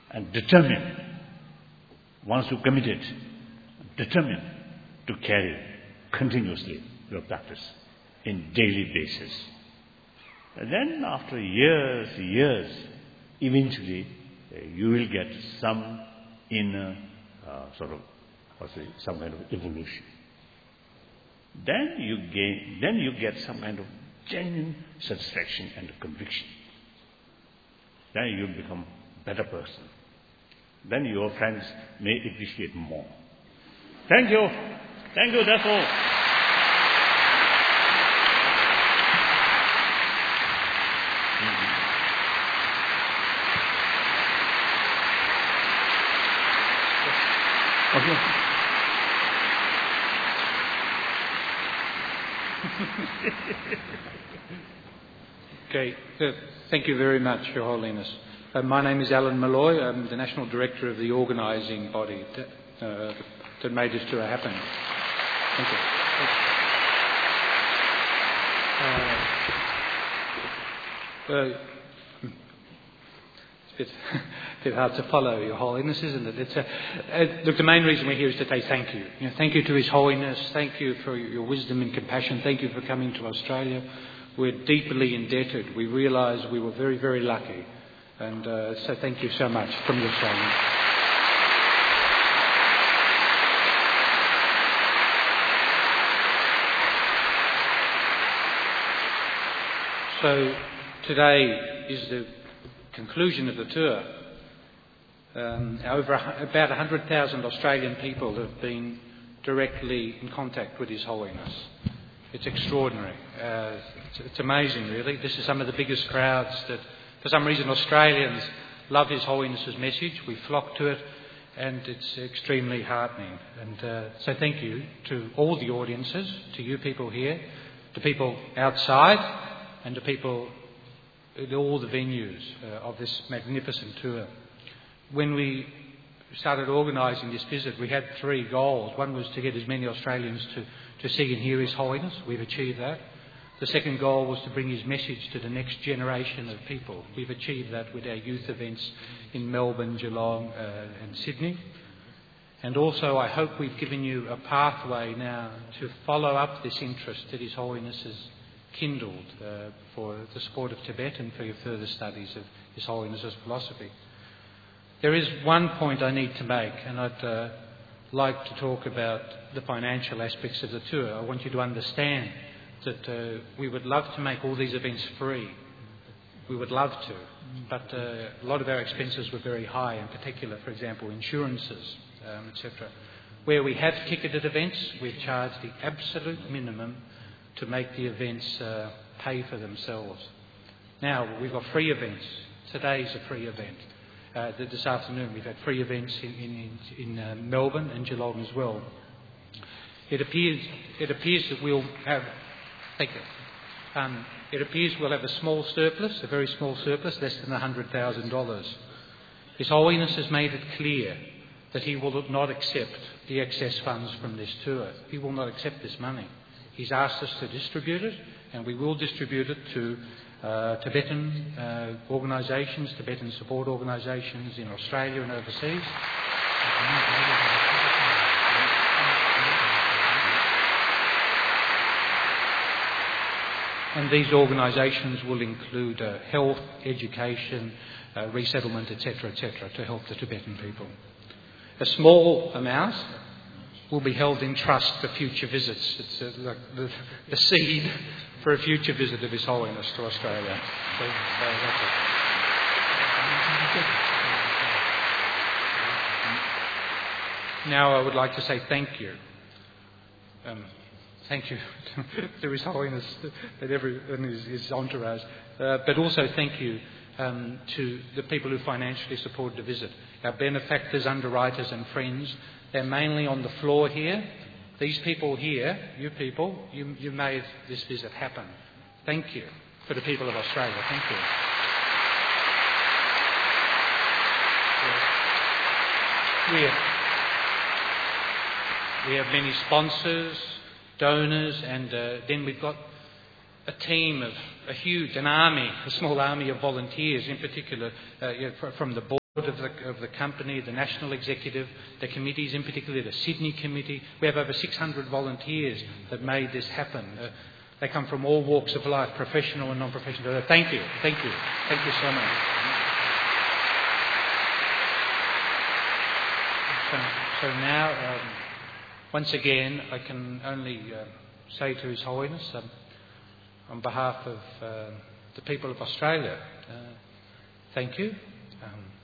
and determined, once you committed, determined to carry continuously your practice in daily basis. And then after years, eventually you will get some inner some kind of evolution. Then you get some kind of genuine satisfaction and conviction. Then you become a better person. Then your friends may appreciate more. Thank you. Thank you, that's all. Okay. Okay. Thank you very much, Your Holiness. My name is Alan Malloy. I'm the National Director of the organising body that made this tour happen. Thank you. It's a bit hard to follow, Your Holiness, isn't it? Look, the main reason we're here is to say thank you. Thank you to His Holiness. Thank you for your wisdom and compassion. Thank you for coming to Australia. We're deeply indebted. We realise we were very, very lucky. And so thank you so much from the Australians. So today is the conclusion of the tour. About 100,000 Australian people have been directly in contact with His Holiness. It's extraordinary. It's amazing, really. This is some of the biggest crowds that, for some reason, Australians love His Holiness's message. We flock to it, and it's extremely heartening. And so thank you to all the audiences, to you people here, to people outside, and to people at all the venues of this magnificent tour. When we started organising this visit, we had 3 goals. One was to get as many Australians to see and hear His Holiness. We've achieved that. The second goal was to bring His message to the next generation of people. We've achieved that with our youth events in Melbourne, Geelong and Sydney. And also I hope we've given you a pathway now to follow up this interest that His Holiness has kindled for the support of Tibet and for your further studies of His Holiness's philosophy. There is one point I need to make, and I'd like to talk about the financial aspects of the tour. I want you to understand that we would love to make all these events free. We would love to, but a lot of our expenses were very high, in particular, for example, insurances, etc. Where we have ticketed events, we've charged the absolute minimum to make the events pay for themselves. Now, we've got free events. Today's a free event. This afternoon we've had free events in Melbourne and Geelong as well. It appears that we'll have... Thank you. It appears we'll have a small surplus, a very small surplus, less than $100,000. His Holiness has made it clear that he will not accept the excess funds from this tour. He will not accept this money. He's asked us to distribute it, and we will distribute it to Tibetan organisations, Tibetan support organisations in Australia and overseas. And these organisations will include health, education, resettlement, etc., to help the Tibetan people. A small amount will be held in trust for future visits. It's like the seed for a future visit of His Holiness to Australia. So that's it. Now I would like to say thank you. Thank you to His Holiness and his entourage. But also thank you to the people who financially supported the visit. Our benefactors, underwriters and friends. They're mainly on the floor here. These people here, you people, you made this visit happen. Thank you for the people of Australia. Thank you. We have many sponsors, donors, and then we've got a team of a small army of volunteers, in particular from the board. of the company, the national executive, the committees, in particular the Sydney committee. We have over 600 volunteers that made this happen. They come from all walks of life, professional and non-professional. Thank you so much. So now, once again, I can only say to His Holiness, on behalf of the people of Australia, thank you.